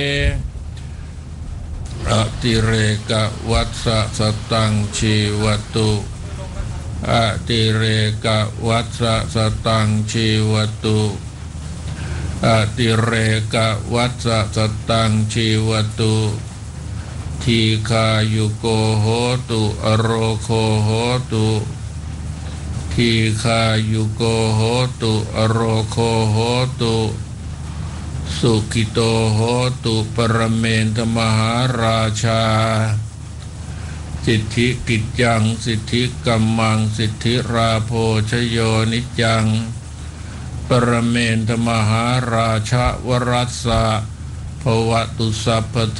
อติเรกวัฏสะสตังชีวตุอติเรกวัฏสะสตังชีวตุอติเรกวัฏสะสตังชีวตุทีคายุโกโหตุอโรโคโหตุทีคายุโกโหตุอโรโคโหตุสุขิโตโหตุปรเมนทมหาราชาสิทธิกิจจังสิทธิกัมมังสิทธิราโภชโยนิจังปรเมนทมหาราชาวรัสสะภวตุสัพพ